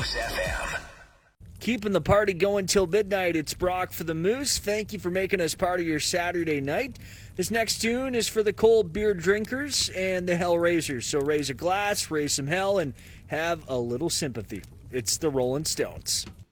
Moose FM. Keeping the party going till midnight, it's Brock for the Moose. Thank you for making us part of your Saturday night. This next tune is for the cold beer drinkers and the Hellraisers. So raise a glass, raise some hell, and have a little sympathy. It's the Rolling Stones.